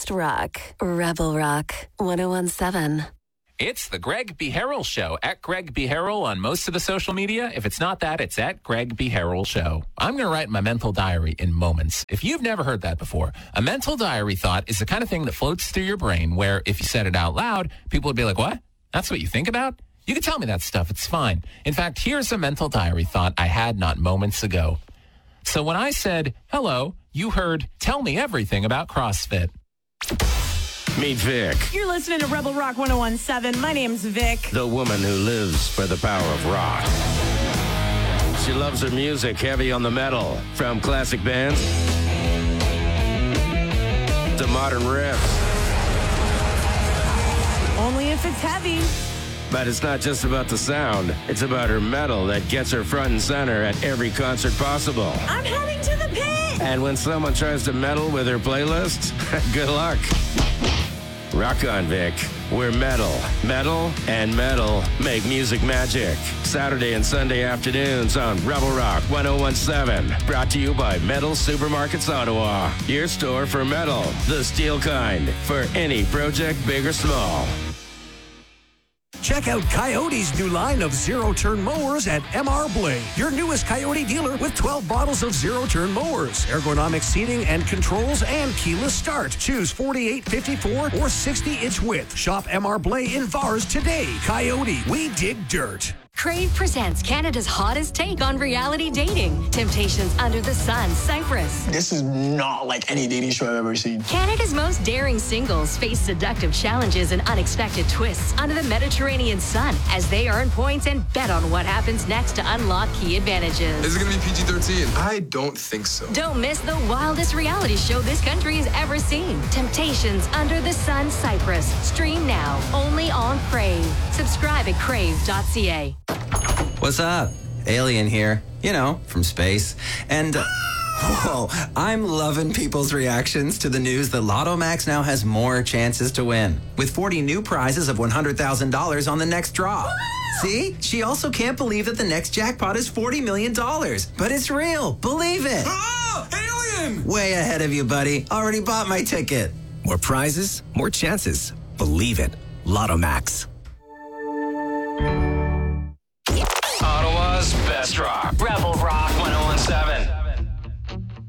best rock. Rebel Rock 101.7. It's the Greg B. Harrell Show at Greg B. Harrell on most of the social media. If it's not that, it's at Greg B. Harrell Show. I'm going to write my mental diary in moments. If you've never heard that before, a mental diary thought is the kind of thing that floats through your brain where if you said it out loud, people would be like, what? That's what you think about? You can tell me that stuff. It's fine. In fact, here's a mental diary thought I had not moments ago. So when I said, hello, you heard, tell me everything about CrossFit. Meet Vic, You're listening to Rebel Rock 101.7. My name's Vic. the woman who lives for the power of rock. She loves her music heavy on the metal, from classic bands to modern riffs. Only if it's heavy. But it's not just about the sound. It's about her metal that gets her front and center at every concert possible. I'm heading to the pit. And when someone tries to meddle with her playlist, good luck. Rock on, Vic. We're metal. Metal and metal make music magic. Saturday and Sunday afternoons on Rebel Rock 101.7. Brought to you by Metal Supermarkets Ottawa. Your store for metal, the steel kind, for any project, big or small. Check out Coyote's new line of zero-turn mowers at MR Blade, your newest Coyote dealer with 12 bottles of zero-turn mowers, ergonomic seating and controls, and keyless start. Choose 48, 54, or 60-inch width. Shop MR Blade in Vars today. Coyote, we dig dirt. Crave presents Canada's hottest take on reality dating. Temptations Under the Sun, Cyprus. This is not like any dating show I've ever seen. Canada's most daring singles face seductive challenges and unexpected twists under the Mediterranean sun as they earn points and bet on what happens next to unlock key advantages. Is it going to be PG-13? I don't think so. Don't miss the wildest reality show this country has ever seen. Temptations Under the Sun, Cyprus. Stream now, only on Crave. Subscribe at crave.ca. What's up? Alien here. You know, from space. And, whoa, I'm loving people's reactions to the news that Lotto Max now has more chances to win, with 40 new prizes of $100,000 on the next draw. See? She also can't believe that the next jackpot is $40 million. But it's real. Believe it. Oh, alien! Way ahead of you, buddy. Already bought my ticket. More prizes, more chances. Believe it. Lotto Max. Ottawa's best rock. Rebel Rock 101.7.